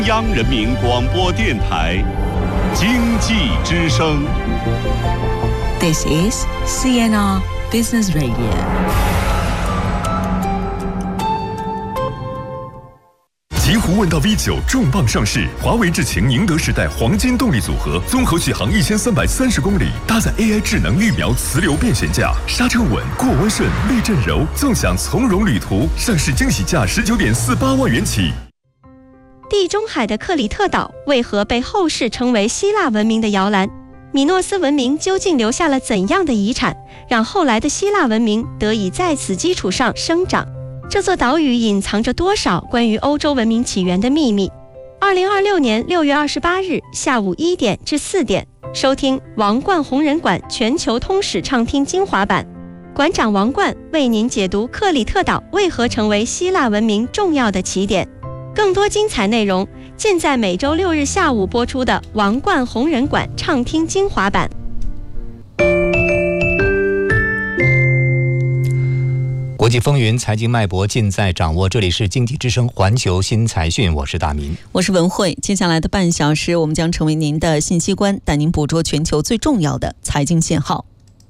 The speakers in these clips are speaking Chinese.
央人民广播电台经济之声。 This is CNR Business Radio。 极狐问道 V9 重磅上市，华为智擎宁德时代黄金动力组合，综合续航1330公里，搭载 AI 智能预瞄磁流变悬架，刹车稳，过弯顺，避震柔，纵享从容旅途。上市惊喜价19.48万元起。 地中海的克里特岛为何被后世称为希腊文明的摇篮？米诺斯文明究竟留下了怎样的遗产，让后来的希腊文明得以在此基础上生长？这座岛屿隐藏着多少关于欧洲文明起源的秘密？2026年6月28日下午1点至4点，收听王冠红人馆全球通史畅听精华版，馆长王冠为您解读克里特岛为何成为希腊文明重要的起点。更多精彩内容尽在每周6日下午播出的王冠红人馆畅听精华版。 国际风云，财经脉搏尽在掌握。这里是经济之声环球新财讯，我是大明， 我是文慧。接下来的半小时，我们将成为您的信息官，带您捕捉全球最重要的财经信号。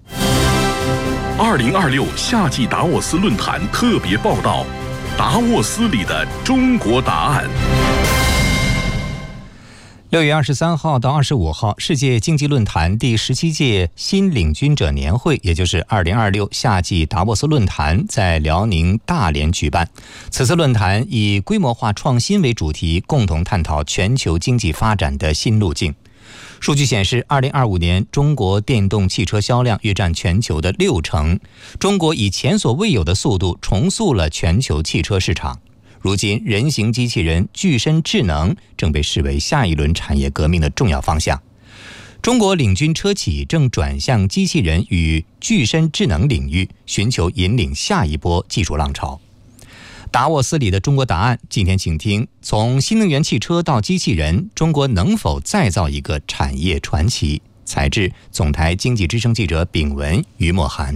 2026夏季达沃斯论坛特别报道：达沃斯里的中国答案。 6月23号到25号，世界经济论坛第17届新领军者年会，也就是2026夏季达沃斯论坛，在辽宁大连举办。此次论坛以规模化创新为主题，共同探讨全球经济发展的新路径。数据显示，2025年中国电动汽车销量约占全球的60%，中国以前所未有的速度重塑了全球汽车市场。如今，人形机器人、具身智能正被视为下一轮产业革命的重要方向。中国领军车企正转向机器人与具身智能领域，寻求引领下一波技术浪潮。达沃斯里的中国答案，今天请听：从新能源汽车到机器人，中国能否再造一个产业传奇？采制总台经济之声记者丙文、于墨涵。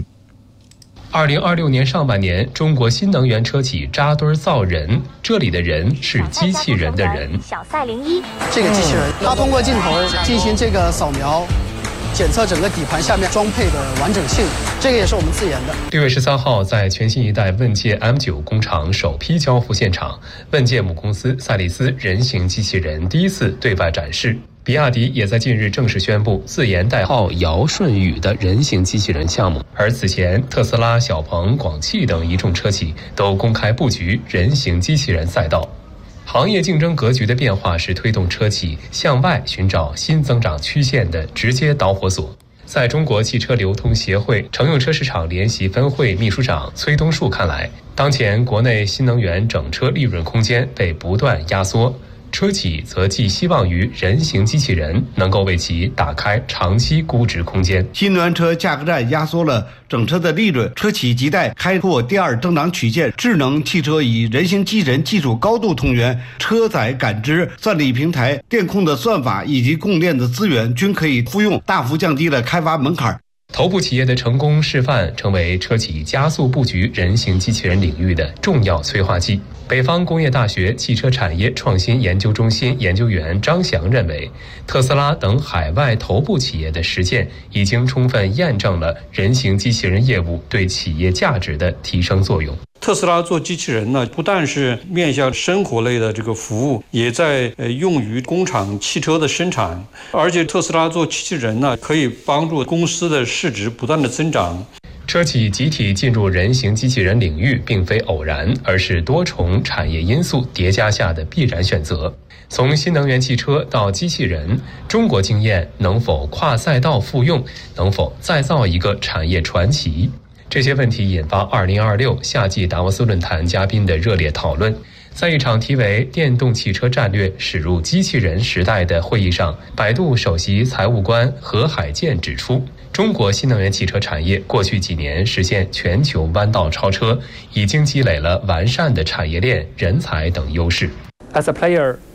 2026年上半年，中国新能源车企扎堆造人，这里的人是机器人的人。 小赛01 这个机器人，它通过镜头进行这个扫描，检测整个底盘下面装配的完整性，这个也是我们自研的。 6月13号，在全新一代问界 M9 工厂首批交付现场，问界母公司赛力斯人形机器人第一次对外展示。比亚迪也在近日正式宣布自研代号尧舜禹的人形机器人项目，而此前特斯拉、小鹏、广汽等一众车企都公开布局人形机器人赛道。行业竞争格局的变化是推动车企向外寻找新增长曲线的直接导火索。在中国汽车流通协会乘用车市场联席分会秘书长崔东树看来，当前国内新能源整车利润空间被不断压缩，车企则寄希望于人形机器人能够为其打开长期估值空间。 新能源车价格战压缩了整车的利润，车企亟待开拓第二增长曲线。智能汽车与人形机器人技术高度同源，车载感知、算力平台、电控的算法以及供电的资源均可以复用，大幅降低了开发门槛。 头部企业的成功示范，成为车企加速布局人形机器人领域的重要催化剂。北方工业大学汽车产业创新研究中心研究员张翔认为，特斯拉等海外头部企业的实践已经充分验证了人形机器人业务对企业价值的提升作用。 特斯拉做机器人呢，不但是面向生活类的这个服务，也在用于工厂汽车的生产，而且特斯拉做机器人呢，可以帮助公司的市值不断的增长。 车企集体进入人形机器人领域并非偶然，而是多重产业因素叠加下的必然选择。从新能源汽车到机器人，中国经验能否跨赛道复用，能否再造一个产业传奇？这些问题引发2026夏季达沃斯论坛嘉宾的热烈讨论。在一场题为电动汽车战略驶入机器人时代的会议上，百度首席财务官何海建指出，中国新能源汽车产业过去几年实现全球弯道超车，已经积累了完善的产业链、人才等优势。 As a player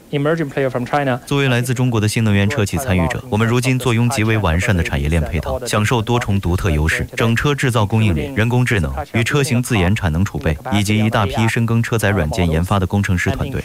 作为来自中国的新能源车企参与者，我们如今坐拥极为完善的产业链配套，享受多重独特优势，整车制造供应链、人工智能与车型自研产能储备，以及一大批深耕车载软件研发的工程师团队。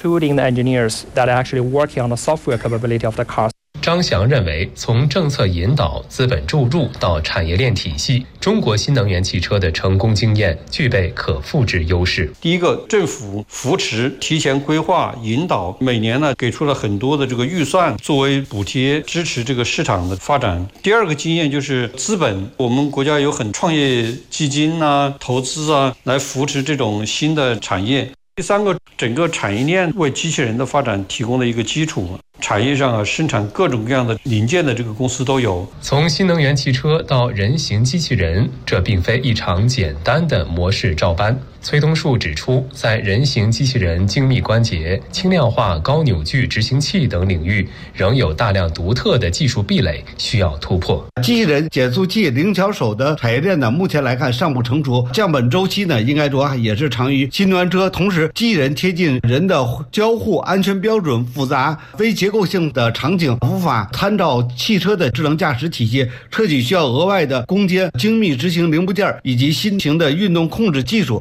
张翔认为，从政策引导、资本注入到产业链体系，中国新能源汽车的成功经验具备可复制优势。 第一个，政府扶持、提前规划、引导，每年呢给出了很多的这个预算作为补贴，支持这个市场的发展。第二个经验就是资本，我们国家有很创业基金啊、投资啊，来扶持这种新的产业。第三个，整个产业链为机器人的发展提供了一个基础。产业上生产各种各样的零件的这个公司都有。 从新能源汽车到人形机器人，这并非一场简单的模式照搬。崔东树指出，在人形机器人精密关节、轻量化高扭矩执行器等领域，仍有大量独特的技术壁垒需要突破。 机器人、减速器、灵巧手的产业链呢，目前来看尚不成熟，降本周期呢，应该说也是长于新能源车。同时，机器人贴近人的交互安全标准复杂、非结构性的场景无法参照汽车的智能驾驶体系，车企需要额外的攻坚精密执行零部件以及新型的运动控制技术。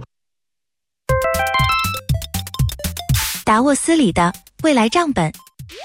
达沃斯里的未来账本。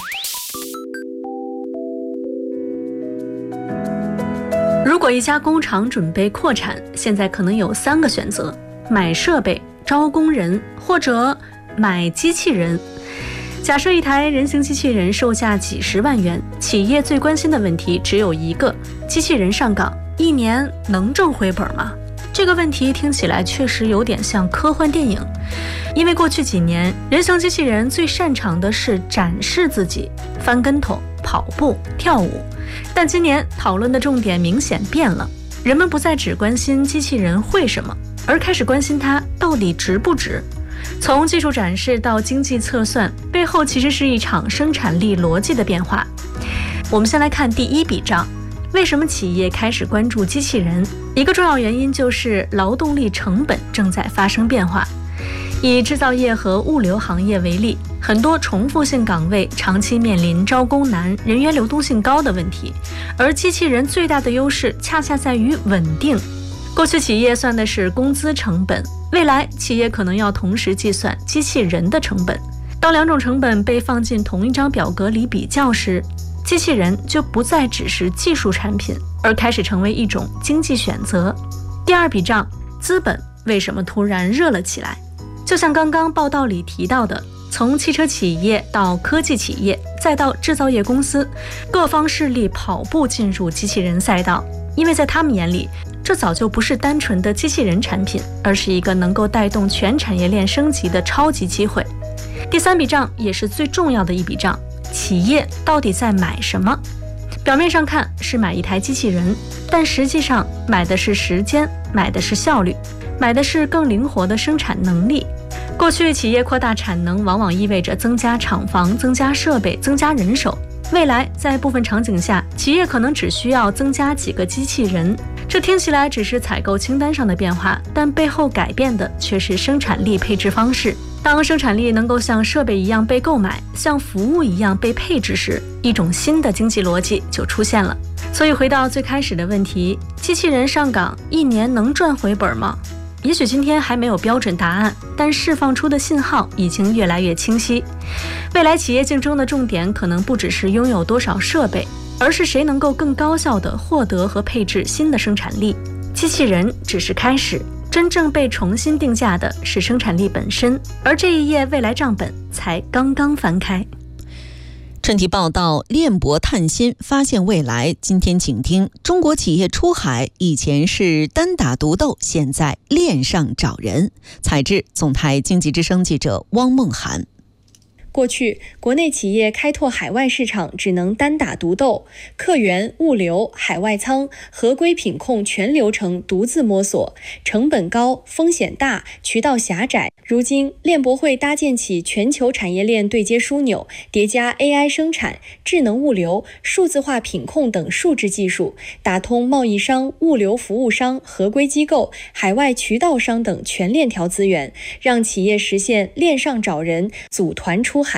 如果一家工厂准备扩产，现在可能有3个选择：买设备、招工人，或者买机器人。假设一台人形机器人售价几十万元，企业最关心的问题只有一个：机器人上岗1年能挣回本吗？这个问题听起来确实有点像科幻电影，因为过去几年，人形机器人最擅长的是展示自己，翻跟头、跑步、跳舞。但今年讨论的重点明显变了，人们不再只关心机器人会什么，而开始关心它到底值不值。从技术展示到经济测算，背后其实是一场生产力逻辑的变化。我们先来看第一笔账。为什么企业开始关注机器人？一个重要原因就是劳动力成本正在发生变化。以制造业和物流行业为例，很多重复性岗位长期面临招工难、人员流动性高的问题，而机器人最大的优势恰恰在于稳定。过去企业算的是工资成本，未来企业可能要同时计算机器人的成本。当2种成本被放进同一张表格里比较时，机器人就不再只是技术产品，而开始成为一种经济选择。第二笔账，资本为什么突然热了起来？就像刚刚报道里提到的，从汽车企业到科技企业，再到制造业公司，各方势力跑步进入机器人赛道，因为在他们眼里，这早就不是单纯的机器人产品，而是一个能够带动全产业链升级的超级机会。第3笔账也是最重要的一笔账，企业到底在买什么？表面上看是买一台机器人，但实际上买的是时间，买的是效率，买的是更灵活的生产能力。过去企业扩大产能往往意味着增加厂房、增加设备、增加人手，未来在部分场景下，企业可能只需要增加几个机器人。这听起来只是采购清单上的变化，但背后改变的却是生产力配置方式。当生产力能够像设备一样被购买，像服务一样被配置时，一种新的经济逻辑就出现了。所以回到最开始的问题，机器人上岗1年能赚回本吗？也许今天还没有标准答案，但释放出的信号已经越来越清晰。未来企业竞争的重点可能不只是拥有多少设备，而是谁能够更高效地获得和配置新的生产力。机器人只是开始，真正被重新定价的是生产力本身，而这一页未来账本才刚刚翻开。 专题报道：链博探新发现未来。今天请听：中国企业出海以前是单打独斗，现在链上找人。采制：总台经济之声记者汪梦涵。 过去，国内企业开拓海外市场只能单打独斗，客源、物流、海外仓、合规品控全流程独自摸索，成本高、风险大、渠道狭窄。如今，链博会搭建起全球产业链对接枢纽，叠加 AI 生产、智能物流、数字化品控等数字技术，打通贸易商、物流服务商、合规机构、海外渠道商等全链条资源，让企业实现链上找人、组团出海。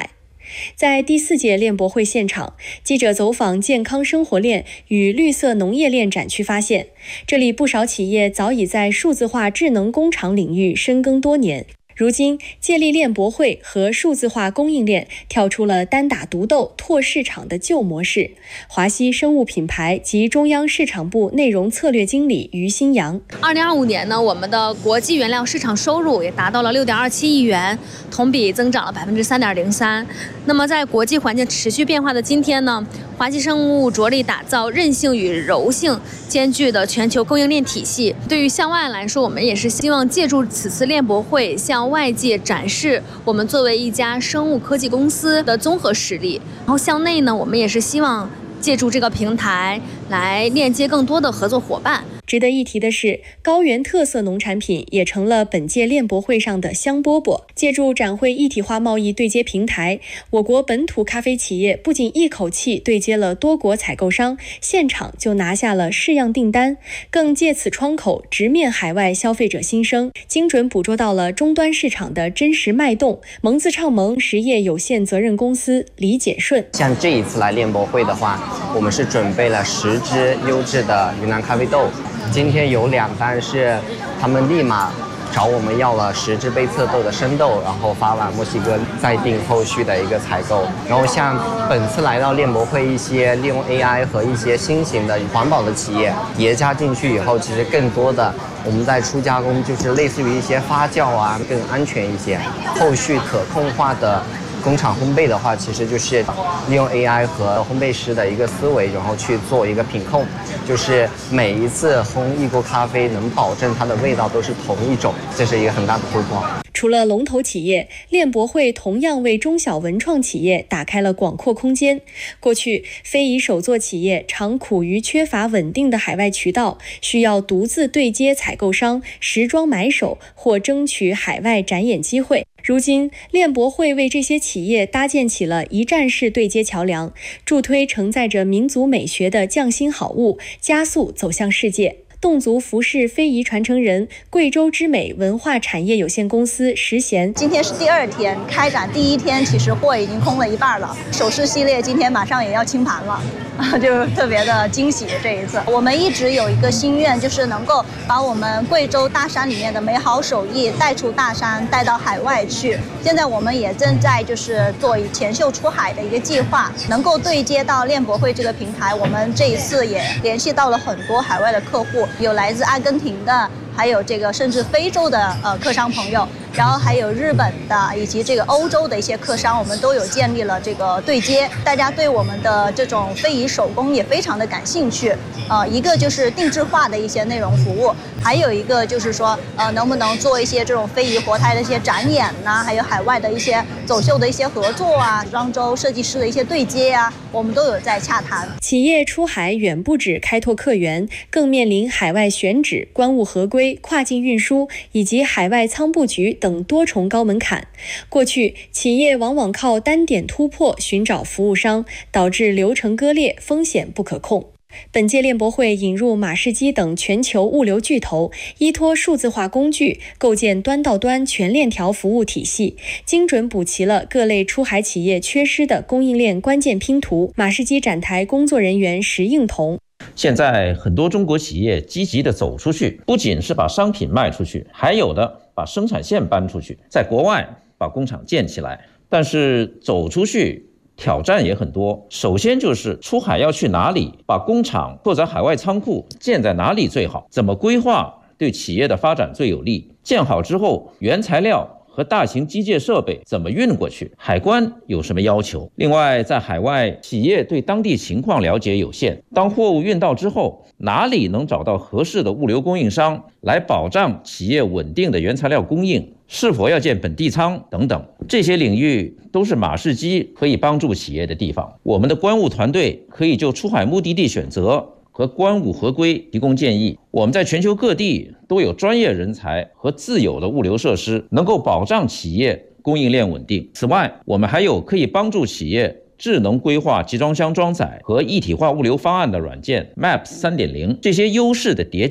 在第4届链博会现场，记者走访健康生活链与绿色农业链展区发现，这里不少企业早已在数字化智能工厂领域深耕多年。如今，借力链博会和数字化供应链跳出了单打独斗拓市场的旧模式。华西生物品牌及中央市场部内容策略经理于新阳 ，2025年呢，我们的国际原料市场收入也达到了6.27亿元，同比增长了3.03%。那么，在国际环境持续变化的今天呢，华西生物着力打造韧性与柔性兼具的全球供应链体系。对于向外来说，我们也是希望借助此次链博会向外界展示我们作为一家生物科技公司的综合实力。然后向内呢，我们也是希望借助这个平台来链接更多的合作伙伴。 值得一提的是，高原特色农产品也成了本届链博会上的香饽饽。借助展会一体化贸易对接平台，我国本土咖啡企业不仅一口气对接了多国采购商，现场就拿下了式样订单，更借此窗口直面海外消费者心声，精准捕捉到了终端市场的真实脉动。蒙自畅蒙实业有限责任公司李简顺， 像这一次来链博会的话，我们是准备了10支优质的云南咖啡豆。今天有2单是他们立马找我们要了10支杯测豆的生豆，然后发往墨西哥，再定后续的一个采购。然后像本次来到链博会，一些利用 AI 和一些新型的环保的企业叠加进去以后，其实更多的我们在初加工，就是类似于一些发酵啊，更安全一些。后续可控化的工厂烘焙的话，其实就是利用 AI 和烘焙师的一个思维，然后去做一个品控，就是每一次烘一锅咖啡能保证它的味道都是同一种，这是一个很大的突破。 除了龙头企业，链博会同样为中小文创企业打开了广阔空间。过去，非遗手作企业常苦于缺乏稳定的海外渠道，需要独自对接采购商、时装买手或争取海外展演机会。如今，链博会为这些企业搭建起了一站式对接桥梁，助推承载着民族美学的匠心好物，加速走向世界。侗族服饰非遗传承人贵州之美文化产业有限公司石贤， 今天是第2天，开展第1天，其实货已经空了一半了。首饰系列今天马上也要清盘了，就特别的惊喜。这一次，我们一直有一个心愿，就是能够把我们贵州大山里面的美好手艺带出大山，带到海外去。现在我们也正在就是做前秀出海的一个计划，能够对接到链博会这个平台。我们这一次也联系到了很多海外的客户。有来自阿根廷的，还有这个甚至非洲的客商朋友，然后还有日本的以及这个欧洲的一些客商，我们都有建立了这个对接。大家对我们的这种非遗手工也非常的感兴趣。一个就是定制化的一些内容服务，还有一个就是说能不能做一些这种非遗活态的一些展演呐，还有海外的一些走秀的一些合作啊，时装周设计师的一些对接啊，我们都有在洽谈。 企业出海远不止开拓客源，更面临海外选址、关务合规、跨境运输以及海外仓布局等多重高门槛。过去，企业往往靠单点突破寻找服务商，导致流程割裂，风险不可控。本届链博会引入马士基等全球物流巨头，依托数字化工具，构建端到端全链条服务体系，精准补齐了各类出海企业缺失的供应链关键拼图。马士基展台工作人员石应彤， 现在很多中国企业积极的走出去，不仅是把商品卖出去，还有的把生产线搬出去，在国外把工厂建起来。但是走出去挑战也很多，首先就是出海要去哪里，把工厂或者海外仓库建在哪里最好，怎么规划对企业的发展最有利，建好之后原材料和大型机械设备怎么运过去，海关有什么要求。另外，在海外企业对当地情况了解有限，当货物运到之后，哪里能找到合适的物流供应商来保障企业稳定的原材料供应，是否要建本地仓等等，这些领域都是马士基可以帮助企业的地方。我们的关务团队可以就出海目的地选择和关务合规提供建议。我们在全球各地都有专业人才和自有的物流设施，能够保障企业供应链稳定。此外，我们还有可以帮助企业智能规划集装箱装载和一体化物流方案的软件 MAPS 3.0， 这些优势的叠加，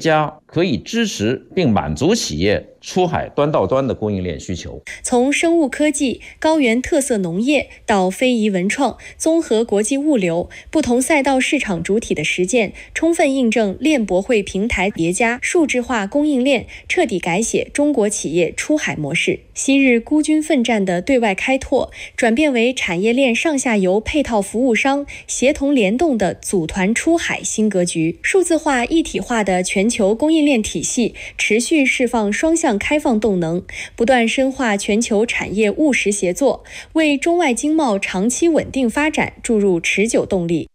可以支持并满足企业出海端到端的供应链需求。 从生物科技、高原特色农业到非遗文创、综合国际物流，不同赛道市场主体的实践，充分印证链博会平台叠加、数字化供应链，彻底改写中国企业出海模式。昔日孤军奋战的对外开拓，转变为产业链上下游配套服务商协同联动的组团出海新格局。数字化一体化的全球供应链体系持续释放双向开放动能，不断深化全球产业务实协作，为中外经贸长期稳定发展注入持久动力。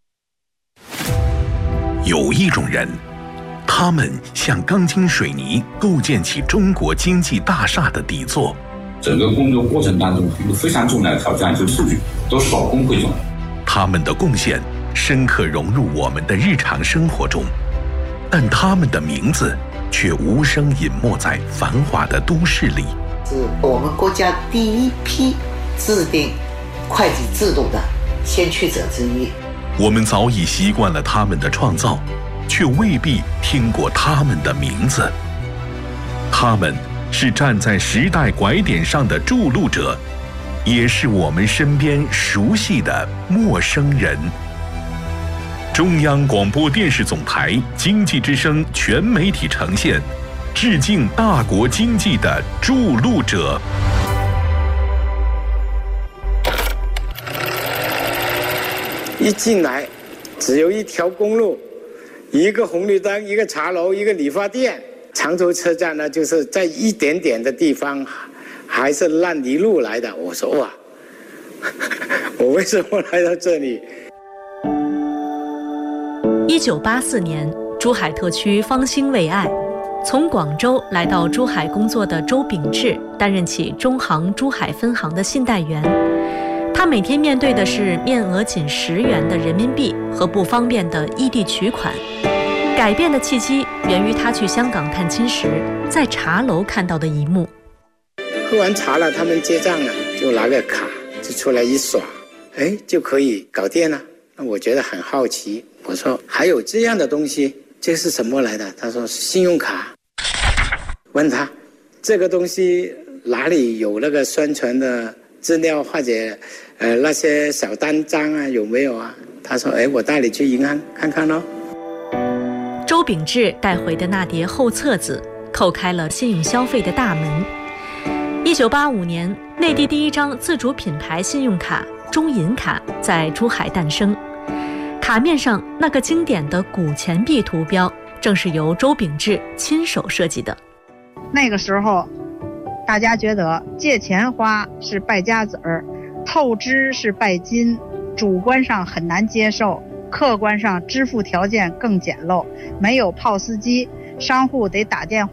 有一种人，他们像钢筋水泥构建起中国经济大厦的底座。 整个工作过程当中，一个非常重要的挑战就是数据都是保工汇总。 他们的贡献深刻融入我们的日常生活中，但他们的名字却无声隐没在繁华的都市里。 是我们国家第一批制定会计制度的先驱者之一。 我们早已习惯了他们的创造，却未必听过他们的名字。他们是站在时代拐点上的筑路者，也是我们身边熟悉的陌生人。中央广播电视总台经济之声全媒体呈现，致敬大国经济的筑路者。 一进来只有一条公路，一个红绿灯，一个茶楼，一个理发店。常州车站呢，就是在一点点的地方还是烂泥路来的。我说哇，我为什么来到这里 ？1984年，珠海特区方兴未艾，从广州来到珠海工作的周秉志担任起中航珠海分行的信贷员。他每天面对的是面额仅10元的人民币和不方便的异地取款。改变的契机源于他去香港探亲时，在茶楼看到的一幕。 喝完茶了，他们结账了，就拿个卡就出来一刷，就可以搞定了。那我觉得很好奇，我说还有这样的东西，这是什么来的？他说是信用卡。问他这个东西哪里有那个宣传的资料或者那些小单张啊，有没有啊？他说我带你去银行看看咯。 周秉志带回的那叠厚册子叩开了信用消费的大门。1985年，内地第一张自主品牌信用卡中银卡在珠海诞生。卡面上那个经典的古钱币图标，正是由周秉志亲手设计的。 那个时候，大家觉得借钱花是败家子儿，透支是拜金，主观上很难接受，客观上支付条件更简陋，没有POS机，商户得打电话